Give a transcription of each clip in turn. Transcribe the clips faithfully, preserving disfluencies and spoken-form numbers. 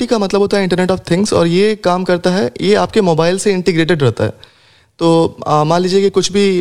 IoT का मतलब होता है इंटरनेट ऑफ थिंग्स, और ये काम करता है, ये आपके मोबाइल से इंटीग्रेटेड रहता है। तो मान लीजिए कि कुछ भी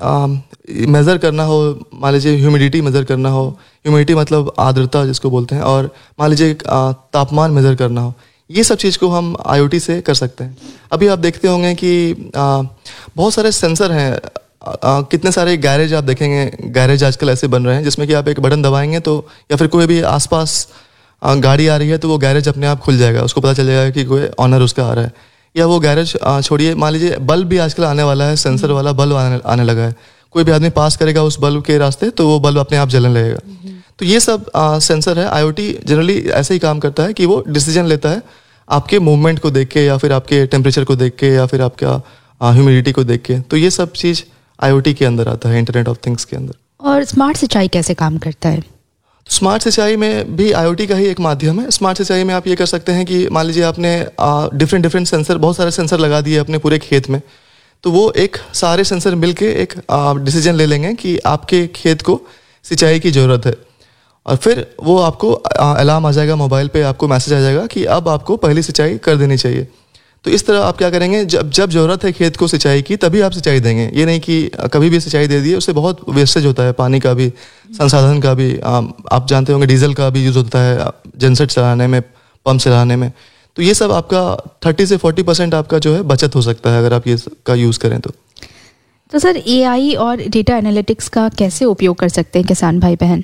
मेज़र करना हो, मान लीजिए ह्यूमिडिटी मेज़र करना हो, ह्यूमिडिटी मतलब आर्द्रता जिसको बोलते हैं, और मान लीजिए तापमान मेज़र करना हो, ये सब चीज़ को हम आईओटी से कर सकते हैं। अभी आप देखते होंगे कि आ, बहुत सारे सेंसर हैं, आ, कितने सारे गैरेज आप देखेंगे, गैरेज आजकल ऐसे बन रहे हैं जिसमें कि आप एक बटन दबाएंगे तो, या फिर कोई भी आसपास गाड़ी आ रही है तो वो गैरेज अपने आप खुल जाएगा, उसको पता चल जाएगा कि कोई ऑनर उसका आ रहा है। या वो गैरेज छोड़िए, मान लीजिए बल्ब भी आजकल आने वाला है, सेंसर वाला बल्ब आने, आने लगा है। कोई भी आदमी पास करेगा उस बल्ब के रास्ते तो वो बल्ब अपने आप जलने लगेगा। तो ये सब आ, सेंसर है। आईओटी जनरली ऐसे ही काम करता है कि वो डिसीजन लेता है आपके मूवमेंट को देख के, या फिर आपके टेम्परेचर को देख के, या फिर आपका ह्यूमिडिटी को देख के। तो ये सब चीज़ आईओटी के अंदर आता है, इंटरनेट ऑफ थिंग्स के अंदर। और स्मार्ट सिंचाई कैसे काम करता है? स्मार्ट सिंचाई में भी आईओटी का ही एक माध्यम है। स्मार्ट सिंचाई में आप ये कर सकते हैं कि मान लीजिए आपने डिफरेंट डिफरेंट सेंसर, बहुत सारे सेंसर लगा दिए अपने पूरे खेत में, तो वो एक सारे सेंसर मिलके एक डिसीजन ले लेंगे कि आपके खेत को सिंचाई की ज़रूरत है, और फिर वो आपको अलार्म आ जाएगा मोबाइल पे, आपको मैसेज आ जाएगा कि अब आपको पहली सिंचाई कर देनी चाहिए। तो इस तरह आप क्या करेंगे, जब जब ज़रूरत है खेत को सिंचाई की तभी आप सिंचाई देंगे। ये नहीं कि कभी भी सिंचाई दे दिए, उससे बहुत वेस्टेज होता है, पानी का भी, संसाधन का भी। आप जानते होंगे डीजल का भी यूज़ होता है जनसेट चलाने में, पंप चलाने में। तो ये सब आपका थर्टी से फोर्टी परसेंट आपका जो है बचत हो सकता है अगर आप ये का यूज़ करें तो। तो सर एआई और डेटा एनालिटिक्स का कैसे उपयोग कर सकते हैं किसान भाई बहन?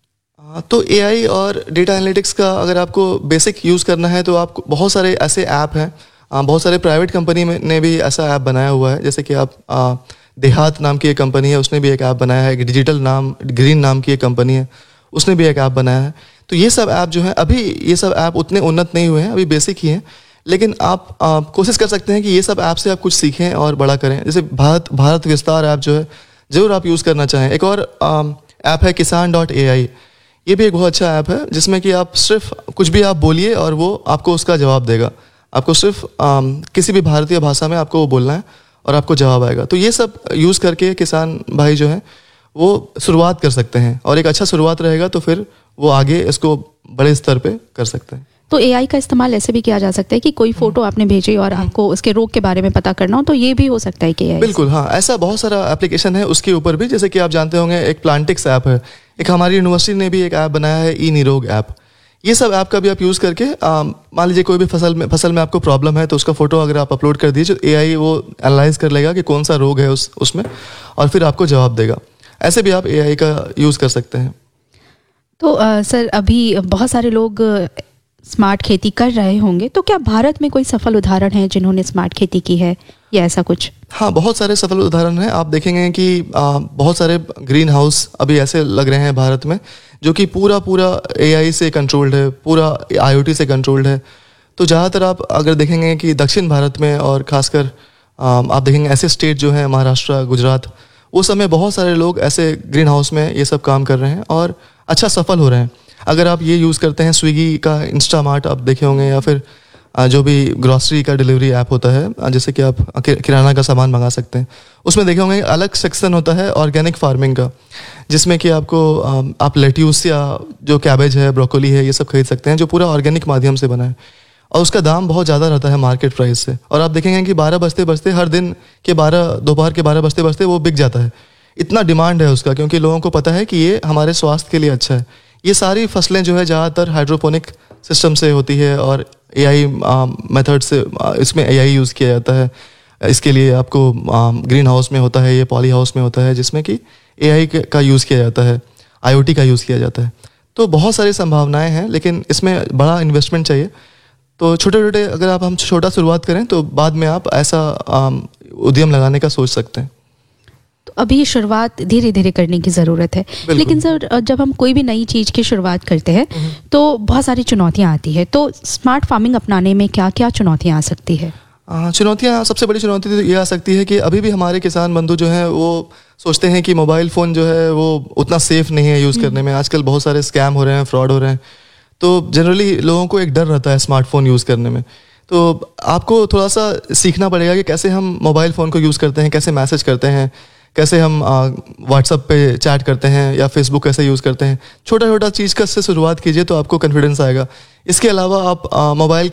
तो एआई और डेटा एनालिटिक्स का अगर आपको बेसिक यूज़ करना है तो आपको बहुत सारे ऐसे ऐप हैं, बहुत सारे प्राइवेट कंपनी में ने भी ऐसा ऐप बनाया हुआ है। जैसे कि आप आ, देहात नाम की एक कंपनी है, उसने भी एक ऐप बनाया है। एक डिजिटल नाम ग्रीन नाम की एक कंपनी है, उसने भी एक ऐप बनाया है। तो ये सब ऐप जो है, अभी ये सब ऐप उतने उन्नत नहीं हुए हैं, अभी बेसिक ही हैं, लेकिन आप आ, कोशिश कर सकते हैं कि ये सब ऐप से आप कुछ सीखें और बड़ा करें। जैसे भारत भारत विस्तार ऐप जो है, ज़रूर आप यूज़ करना चाहें। एक और ऐप है किसान डॉट ए आई, ये भी एक बहुत अच्छा ऐप है जिसमें कि आप सिर्फ कुछ भी आप बोलिए और वो आपको उसका जवाब देगा। आपको सिर्फ आम, किसी भी भारतीय भाषा में आपको वो बोलना है और आपको जवाब आएगा। तो ये सब यूज़ करके किसान भाई जो हैं वो शुरुआत कर सकते हैं, और एक अच्छा शुरुआत रहेगा तो फिर वो आगे इसको बड़े स्तर पे कर सकते हैं। तो एआई का इस्तेमाल ऐसे भी किया जा सकता है कि कोई फोटो आपने भेजी और आपको उसके रोग के बारे में पता करना हो, तो ये भी हो सकता है कि एआई? बिल्कुल, हाँ, ऐसा बहुत सारा एप्लीकेशन है उसके ऊपर भी। जैसे कि आप जानते होंगे एक प्लांटिक्स ऐप है, एक हमारी यूनिवर्सिटी ने भी एक ऐप बनाया है, ई निरोग ऐप। ये सब ऐप का भी आप यूज़ करके, मान लीजिए कोई भी फसल में फसल में आपको प्रॉब्लम है तो उसका फोटो अगर आप अपलोड कर दीजिए, तो एआई वो एनालाइज कर लेगा कि कौन सा रोग है उस उसमें, और फिर आपको जवाब देगा। ऐसे भी आप एआई का यूज़ कर सकते हैं। तो आ, सर अभी बहुत सारे लोग स्मार्ट खेती कर रहे होंगे, तो क्या भारत में कोई सफल उदाहरण है जिन्होंने स्मार्ट खेती की है या ऐसा कुछ? हाँ, बहुत सारे सफल उदाहरण हैं। आप देखेंगे कि आ, बहुत सारे ग्रीन हाउस अभी ऐसे लग रहे हैं भारत में जो कि पूरा पूरा एआई से कंट्रोल्ड है, पूरा आईओटी से कंट्रोल्ड है। तो ज़्यादातर आप अगर देखेंगे कि दक्षिण भारत में, और खासकर आप देखेंगे ऐसे स्टेट जो हैं महाराष्ट्र, गुजरात, उस समय बहुत सारे लोग ऐसे ग्रीन हाउस में ये सब काम कर रहे हैं और अच्छा सफल हो रहे हैं। अगर आप ये यूज़ करते हैं स्विगी का, इंस्टामार्ट आप देखे होंगे, या फिर जो भी ग्रॉसरी का डिलीवरी ऐप होता है, जैसे कि आप किराना का सामान मंगा सकते हैं, उसमें देखे होंगे अलग सेक्शन होता है ऑर्गेनिक फार्मिंग का, जिसमें कि आपको आप लेट्यूस या जो कैबेज है, ब्रोकोली है, ये सब खरीद सकते हैं जो पूरा ऑर्गेनिक माध्यम से बना है, और उसका दाम बहुत ज़्यादा रहता है मार्केट प्राइस से। और आप देखेंगे कि बारह बजते बजते हर दिन के बारह दोपहर के बारह बजते बजते वो बिक जाता है। इतना डिमांड है उसका, क्योंकि लोगों को पता है कि ये हमारे स्वास्थ्य के लिए अच्छा है। ये सारी फसलें जो है ज़्यादातर हाइड्रोपोनिक सिस्टम से होती है, और एआई मेथड से इसमें एआई यूज़ किया जाता है। इसके लिए आपको ग्रीन हाउस में होता है, ये पॉली हाउस में होता है, जिसमें कि एआई का यूज़ किया जाता है, आईओटी का यूज़ किया जाता है। तो बहुत सारी संभावनाएं हैं, लेकिन इसमें बड़ा इन्वेस्टमेंट चाहिए। तो छोटे छोटे अगर आप हम छोटा शुरुआत करें तो बाद में आप ऐसा उद्यम लगाने का सोच सकते हैं। तो अभी शुरुआत धीरे धीरे करने की ज़रूरत है, लेकिन सर जब हम कोई भी नई चीज़ की शुरुआत करते हैं तो बहुत सारी चुनौतियां आती है। तो स्मार्ट फार्मिंग अपनाने में क्या क्या चुनौतियां आ सकती है? चुनौतियां, सबसे बड़ी चुनौती तो ये आ सकती है कि अभी भी हमारे किसान बंधु जो हैं वो सोचते हैं कि मोबाइल फ़ोन जो है वो उतना सेफ़ नहीं है यूज़ करने में। आजकल बहुत सारे स्कैम हो रहे हैं, फ्रॉड हो रहे हैं, तो जनरली लोगों को एक डर रहता है स्मार्टफोन यूज़ करने में। तो आपको थोड़ा सा सीखना पड़ेगा कि कैसे हम मोबाइल फ़ोन को यूज़ करते हैं, कैसे मैसेज करते हैं, कैसे हम व्हाट्सएप पे चैट करते हैं, या फेसबुक कैसे यूज़ करते हैं। छोटा छोटा चीज़ का से शुरुआत कीजिए तो आपको कॉन्फिडेंस आएगा। इसके अलावा आप मोबाइल